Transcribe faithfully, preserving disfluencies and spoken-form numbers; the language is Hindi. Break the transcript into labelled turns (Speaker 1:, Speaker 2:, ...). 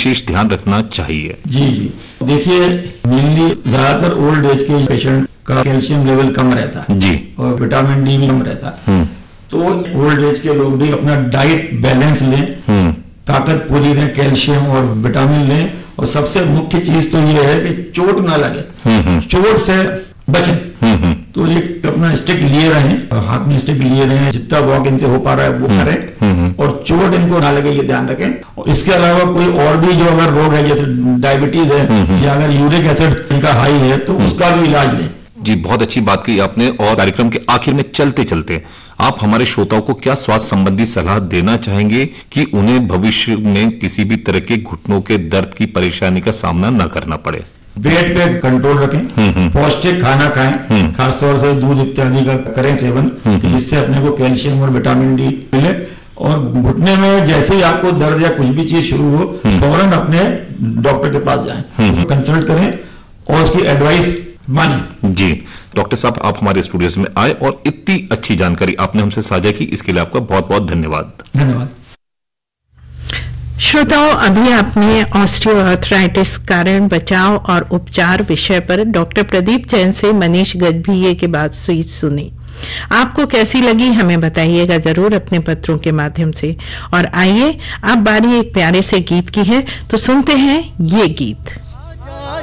Speaker 1: विशेष ध्यान रखना चाहिए?
Speaker 2: जी जी देखिए, मेनली ज्यादातर ओल्ड एज के पेशेंट का कैल्शियम लेवल कम रहता है
Speaker 1: जी,
Speaker 2: और विटामिन डी भी कम रहता है। तो ओल्ड एज के लोग भी अपना डाइट बैलेंस लें, ताकत पूरी लें, कैल्शियम और विटामिन लें, और सबसे मुख्य चीज तो ये है कि चोट ना लगे, चोट से बचें। तो ये अपना स्टिक लिए रहें, हाथ में स्टिक लिए रहें, जितना वॉक इनसे हो पा रहा है वो करें, और चोट इनको ना लगे ये ध्यान रखें। और इसके अलावा कोई और भी जो अगर रोग है, जैसे डायबिटीज है या अगर यूरिक एसिड इनका हाई है, तो उसका भी इलाज लें।
Speaker 1: जी, बहुत अच्छी बात कही आपने। और कार्यक्रम के आखिर में चलते चलते आप हमारे श्रोताओं को क्या स्वास्थ्य संबंधी सलाह देना चाहेंगे कि उन्हें भविष्य में किसी भी तरह के घुटनों के दर्द की परेशानी का सामना न करना पड़े?
Speaker 2: वेट पे कंट्रोल रखें, पौष्टिक खाना खाएं, खासतौर से दूध इत्यादि का करें सेवन, जिससे अपने को कैल्शियम और विटामिन डी मिले। और घुटने में जैसे ही आपको दर्द या कुछ भी चीज शुरू हो, फौरन अपने डॉक्टर के पास जाएं, कंसल्ट करें और उसकी एडवाइस माने।
Speaker 1: जी डॉक्टर साहब, आप हमारे स्टूडियो में आए और इतनी अच्छी जानकारी आपने हमसे साझा की, इसके लिए आपका बहुत बहुत धन्यवाद।
Speaker 2: धन्यवाद।
Speaker 3: श्रोताओं, अभी आपने ऑस्टियोआर्थराइटिस कारण, बचाव और उपचार विषय पर डॉक्टर प्रदीप जैन से मनीष गजभिये के बातचीत सुनी। आपको कैसी लगी हमें बताइएगा जरूर अपने पत्रों के माध्यम से। और आइए अब बारी एक प्यारे से गीत की है, तो सुनते हैं ये गीत।